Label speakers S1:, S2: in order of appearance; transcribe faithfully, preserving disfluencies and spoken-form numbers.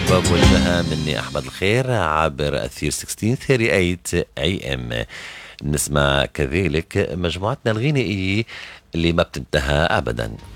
S1: بوجهها مني أحمد الخير عبر أثير ستة عشر ثمانية وثلاثين أي إم. نسمع كذلك مجموعتنا الغنائية اللي ما بتنتهى أبدا.